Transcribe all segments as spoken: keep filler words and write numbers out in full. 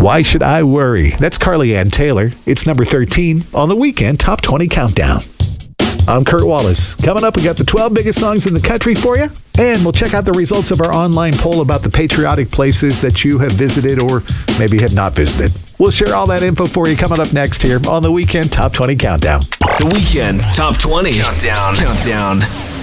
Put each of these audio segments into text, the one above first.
Why Should I Worry? That's Carly Ann Taylor. It's number thirteen on the Weekend Top twenty Countdown. I'm Kurt Wallace. Coming up, we got the twelve biggest songs in the country for you. And we'll check out the results of our online poll about the patriotic places that you have visited or maybe have not visited. We'll share all that info for you coming up next here on the Weekend Top twenty Countdown. The Weekend Top twenty Countdown. Countdown.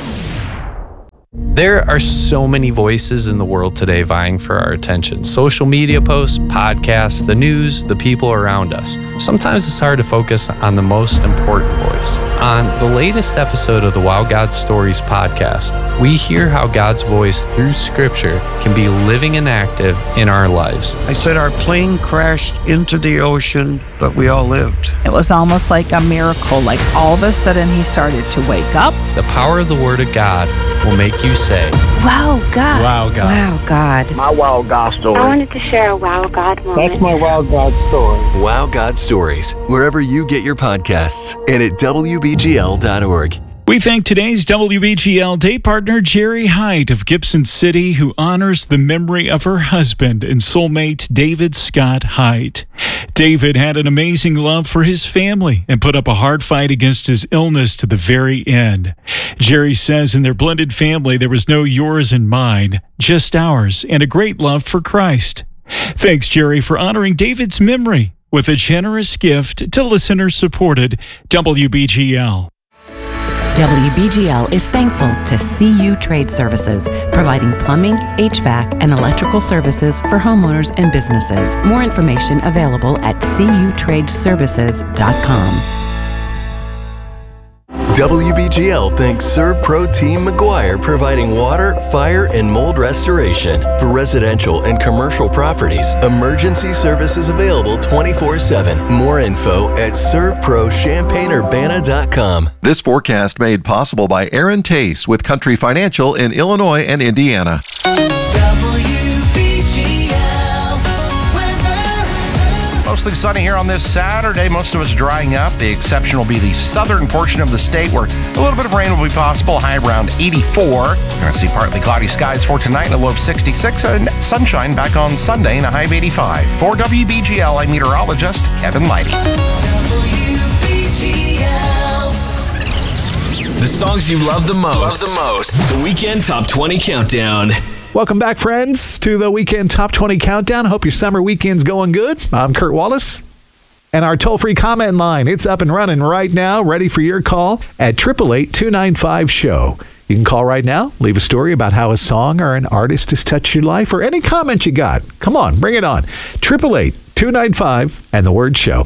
There are so many voices in the world today vying for our attention. Social media posts, podcasts, the news, the people around us. Sometimes it's hard to focus on the most important voice. On the latest episode of the Wow God Stories podcast, we hear how God's voice through Scripture can be living and active in our lives. I said our plane crashed into the ocean, but we all lived. It was almost like a miracle. Like all of a sudden he started to wake up. The power of the Word of God will make you say, Wow, God. Wow, God. Wow, God. My Wow God story. I wanted to share a Wow God moment. That's my Wow God story. Wow God Stories, wherever you get your podcasts and at W B G L dot org. We thank today's W B G L day partner, Jerry Height of Gibson City, who honors the memory of her husband and soulmate, David Scott Height. David had an amazing love for his family and put up a hard fight against his illness to the very end. Jerry says in their blended family, there was no yours and mine, just ours, and a great love for Christ. Thanks, Jerry, for honoring David's memory with a generous gift to listener-supported W B G L. W B G L is thankful to C U Trade Services, providing plumbing, H V A C, and electrical services for homeowners and businesses. More information available at c u trade services dot com. W B G L thanks ServPro Team McGuire, providing water, fire, and mold restoration for residential and commercial properties. Emergency services available twenty-four seven. More info at serv pro champaign urbana dot com. This forecast made possible by Aaron Tace with Country Financial in Illinois and Indiana. Mostly sunny here on this Saturday. Most of us drying up. The exception will be the southern portion of the state where a little bit of rain will be possible. High around eighty-four. We're going to see partly cloudy skies for tonight and a low of sixty-six. And sunshine back on Sunday and a high of eighty-five. For W B G L, I'm meteorologist Kevin Lighty. W B G L. The songs you love the most. Love the most. The Weekend Top twenty Countdown. Welcome back, friends, to the Weekend Top twenty Countdown. Hope your summer weekend's going good. I'm Kurt Wallace. And our toll-free comment line, it's up and running right now, ready for your call at eight eight eight, two nine five, S H O W. You can call right now, leave a story about how a song or an artist has touched your life, or any comment you got. Come on, bring it on. eight eight eight, two nine five, and the word show.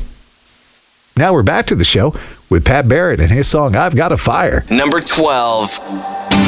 Now we're back to the show with Pat Barrett and his song, I've Got a Fire. Number twelve.